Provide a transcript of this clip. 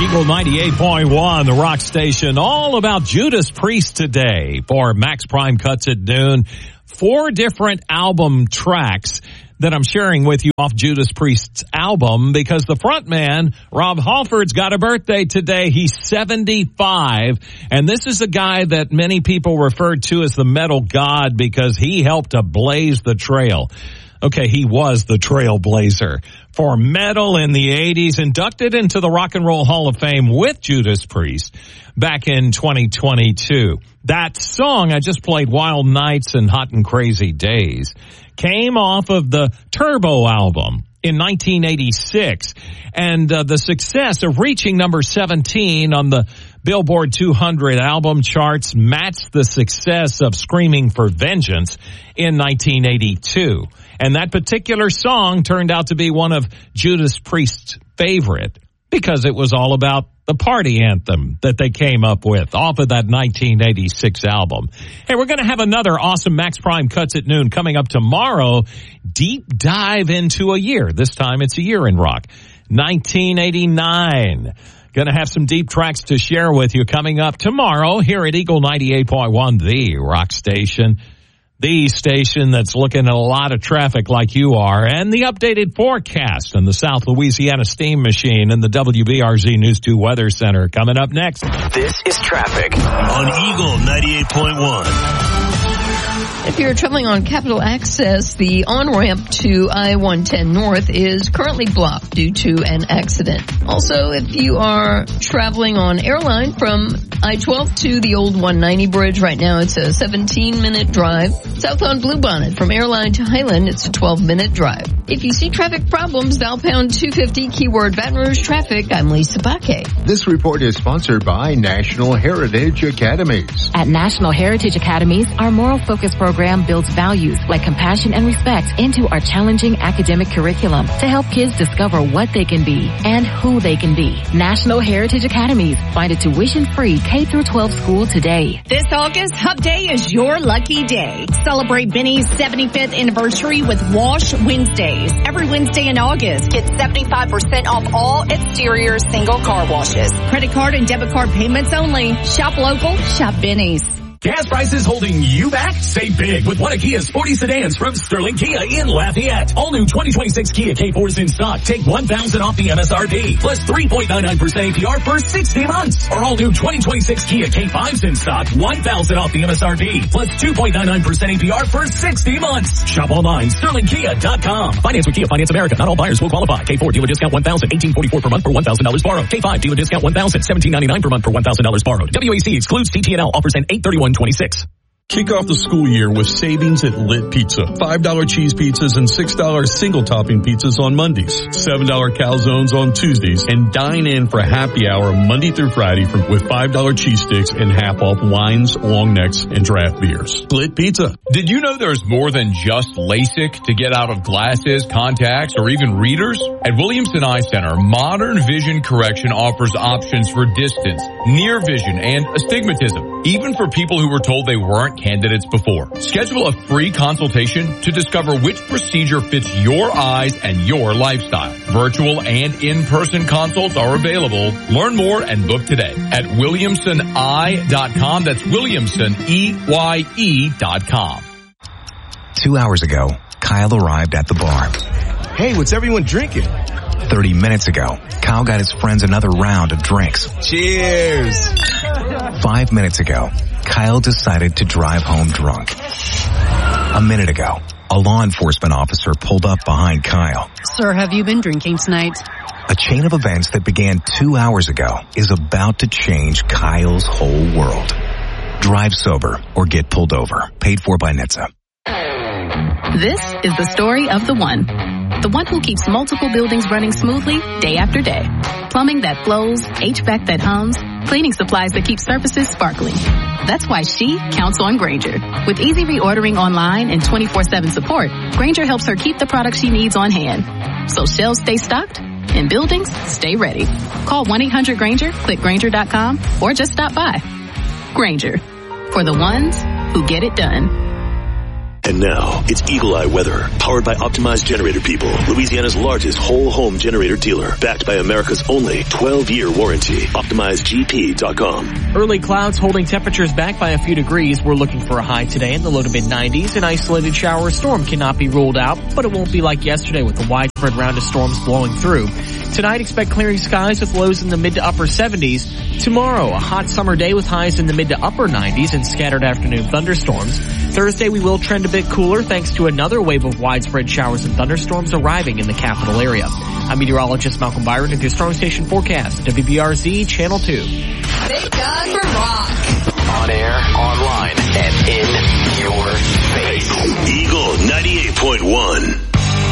Eagle 98.1, the rock station, all about Judas Priest today for Max Prime Cuts at Noon. 4 different album tracks that I'm sharing with you off Judas Priest's album because the frontman, Rob Halford's got a birthday today. He's 75, and this is a guy that many people referred to as the metal god because he helped to blaze the trail. Okay, he was the trailblazer for metal in the 80s, inducted into the Rock and Roll Hall of Fame with Judas Priest back in 2022. That song I just played, Wild Nights and Hot and Crazy Days, came off of the Turbo album in 1986. And the success of reaching number 17 on the Billboard 200 album charts matched the success of Screaming for Vengeance in 1982. And that particular song turned out to be one of Judas Priest's favorite because it was all about the party anthem that they came up with off of that 1986 album. Hey, we're going to have another awesome Max Prime Cuts at Noon coming up tomorrow. Deep dive into a year. This time it's a year in rock. 1989. Going to have some deep tracks to share with you coming up tomorrow here at Eagle 98.1, the rock station. The station that's looking at a lot of traffic like you are, and the updated forecast and the South Louisiana Steam Machine and the WBRZ News 2 Weather Center coming up next. This is traffic on Eagle 98.1. If you're traveling on Capitol Access, the on-ramp to I-110 North is currently blocked due to an accident. Also, if you are traveling on Airline from I-12 to the old 190 bridge right now, it's a 17-minute drive. South on Bluebonnet from Airline to Highland, it's a 12-minute drive. If you see traffic problems, dial pound 250, keyword Baton Rouge traffic. I'm Lisa Baque. This report is sponsored by National Heritage Academies. At National Heritage Academies, our moral focus program builds values like compassion and respect into our challenging academic curriculum to help kids discover what they can be and who they can be. National Heritage Academies. Find a tuition-free K-12 school today. This August, Hub Day is your lucky day. Celebrate Benny's 75th anniversary with Wash Wednesdays. Every Wednesday in August, get 75% off all exterior single car washes. Credit card and debit card payments only. Shop local, shop Benny's. Gas prices holding you back? Save big with one of Kia's sporty sedans from Sterling Kia in Lafayette. All new 2026 Kia K4s in stock. Take $1,000 off the MSRP. Plus 3.99% APR for 60 months. Or all new 2026 Kia K5s in stock. $1,000 off the MSRP. Plus 2.99% APR for 60 months. Shop online. SterlingKia.com. Finance with Kia Finance America. Not all buyers will qualify. K4 dealer discount $1,000. $1,844 per month for $1,000 borrowed. K5 dealer discount $1,000. $1,799 per month for $1,000 borrowed. WAC excludes TTNL. Offers end 8/31/26. Kick off the school year with savings at Lit Pizza. $5 cheese pizzas and $6 single topping pizzas on Mondays. $7 calzones on Tuesdays. And dine in for happy hour Monday through Friday with $5 cheese sticks and half off wines, long necks, and draft beers. Lit Pizza. Did you know there's more than just LASIK to get out of glasses, contacts, or even readers? At Williamson Eye Center, modern vision correction offers options for distance, near vision, and astigmatism, even for people who were told they weren't candidates before. Schedule a free consultation to discover which procedure fits your eyes and your lifestyle. Virtual and in-person consults are available. Learn more and book today at WilliamsonEye.com. That's WilliamsonEye.com. 2 hours ago, Kyle arrived at the bar. Hey, what's everyone drinking? 30 minutes ago, Kyle got his friends another round of drinks. Cheers! 5 minutes ago, Kyle decided to drive home drunk. A minute ago, a law enforcement officer pulled up behind Kyle. Sir, have you been drinking tonight? A chain of events that began 2 hours ago is about to change Kyle's whole world. Drive sober or get pulled over. Paid for by NHTSA. This is the story of the one who keeps multiple buildings running smoothly day after day. Plumbing that flows, HVAC that hums, cleaning supplies that keep surfaces sparkling. That's why she counts on Grainger. With easy reordering online and 24/7 support, Grainger helps her keep the products she needs on hand. So shelves stay stocked and buildings stay ready. Call 1-800-GRAINGER, click Grainger.com, or just stop by. Grainger, for the ones who get it done. And now, it's Eagle Eye Weather, powered by Optimized Generator People, Louisiana's largest whole home generator dealer, backed by America's only 12-year warranty. OptimizedGP.com. Early clouds holding temperatures back by a few degrees. We're looking for a high today in the low to mid 90s. An isolated shower or storm cannot be ruled out, but it won't be like yesterday with the widespread round of storms blowing through. Tonight, expect clearing skies with lows in the mid to upper 70s. Tomorrow, a hot summer day with highs in the mid to upper 90s and scattered afternoon thunderstorms. Thursday, we will trend a bit cooler thanks to another wave of widespread showers and thunderstorms arriving in the capital area. I'm meteorologist Malcolm Byron with your Storm Station forecast, WBRZ Channel 2. Thank God for rock. On air, online, and in your face. Eagle 98.1.